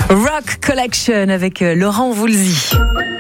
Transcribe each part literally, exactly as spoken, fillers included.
Rock Collection avec Laurent Voulzy.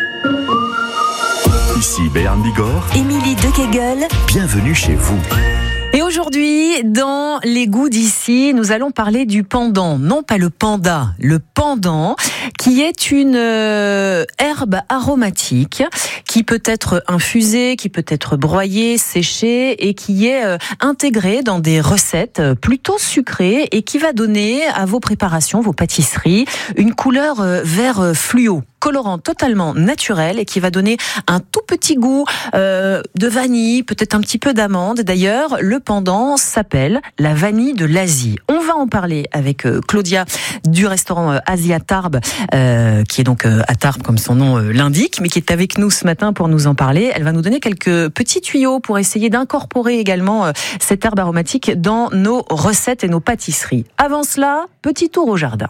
Ici Béarn Bigorre, Émilie Dekegel, bienvenue chez vous. Et aujourd'hui, dans les goûts d'ici, nous allons parler du pandan. Non pas le panda, le pandan, qui est une euh, herbe aromatique qui peut être infusée, qui peut être broyée, séchée et qui est euh, intégrée dans des recettes plutôt sucrées et qui va donner à vos préparations, vos pâtisseries, une couleur euh, vert fluo, colorant totalement naturel et qui va donner un tout petit goût euh, de vanille, peut-être un petit peu d'amande. D'ailleurs, le pendant s'appelle la vanille de l'Asie. On va en parler avec euh, Claudia du restaurant euh, Asia Tarbes, euh, qui est donc euh, à Tarbes comme son nom euh, l'indique, mais qui est avec nous ce matin pour nous en parler. Elle va nous donner quelques petits tuyaux pour essayer d'incorporer également euh, cette herbe aromatique dans nos recettes et nos pâtisseries. Avant cela, petit tour au jardin.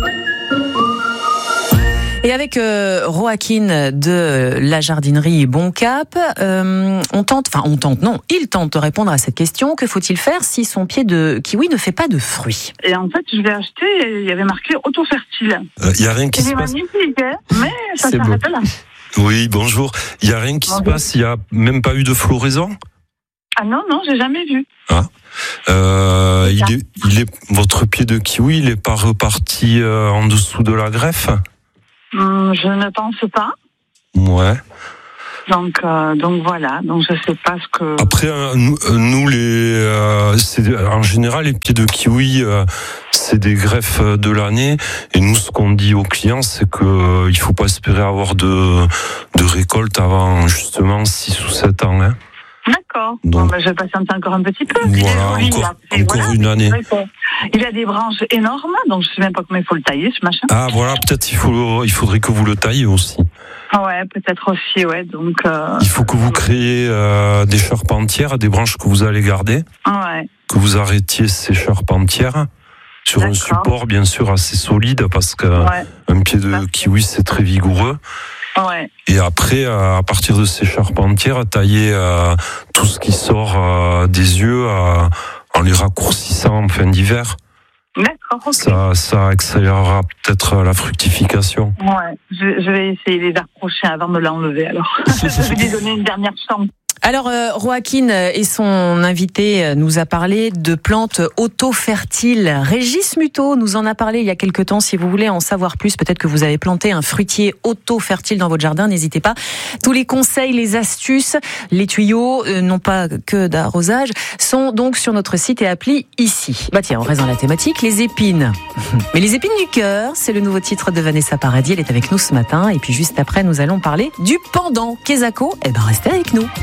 Et avec euh, Joaquin de la jardinerie Bon Cap, euh, on tente, enfin on tente, non, il tente de répondre à cette question. Que faut-il faire si son pied de kiwi ne fait pas de fruits? Et en fait, je l'ai acheté et il y avait marqué auto-fertile. Il euh, n'y a rien qui c'est se passe. magnifique, hein, mais ça C'est s'arrête beau. là. Oui, bonjour. Il n'y a rien qui Bonjour. se passe. Il n'y a même pas eu de floraison. Ah non, non, j'ai jamais vu. Ah. Euh, il est, il est, votre pied de kiwi, il n'est pas reparti euh, en dessous de la greffe? Hum, je ne pense pas. Ouais. Donc, euh, donc voilà. Donc je sais pas ce que. Après, euh, nous, euh, nous, les, euh, c'est, en général, les pieds de kiwi, euh, c'est des greffes de l'année. Et nous, ce qu'on dit aux clients, c'est que euh, il faut pas espérer avoir de, de récolte avant justement six ou sept ans. Hein. D'accord. Donc, Bon, ben, je vais patienter encore un petit peu. Voilà, Il est joli, encore, là. Et encore voilà, une année. Il a des branches énormes, donc je sais même pas comment il faut le tailler, ce machin. Ah voilà, peut-être il faut, il faudrait que vous le taillez aussi. Ouais, peut-être aussi, ouais. Donc. Euh... Il faut que vous créiez euh, des charpentières, des branches que vous allez garder, Ouais. que vous arrêtiez ces charpentières sur D'accord. un support bien sûr assez solide parce que Ouais. un pied de Parfait. kiwi c'est très vigoureux. Ouais. Et après, euh, à partir de ces charpentières, tailler euh, tout ce qui sort euh, des yeux euh, en les raccourcissant en fin d'hiver. D'accord, ok. Ça, ça accélérera peut-être la fructification. Ouais, je, je vais essayer de les accrocher avant de l'enlever alors. Je vais lui donner une dernière chance. Alors, euh, Joaquin et son invité nous a parlé de plantes auto-fertiles. Régis Muto nous en a parlé il y a quelque temps. Si vous voulez en savoir plus, peut-être que vous avez planté un fruitier auto-fertile dans votre jardin, n'hésitez pas. Tous les conseils, les astuces, les tuyaux, euh, non pas que d'arrosage, sont donc sur notre site et appli ici. Bah tiens, on reste dans la thématique, les épines. Mais les épines du cœur, c'est le nouveau titre de Vanessa Paradis. Elle est avec nous ce matin. Et puis juste après, nous allons parler du pendant. Kezako, eh ben restez avec nous.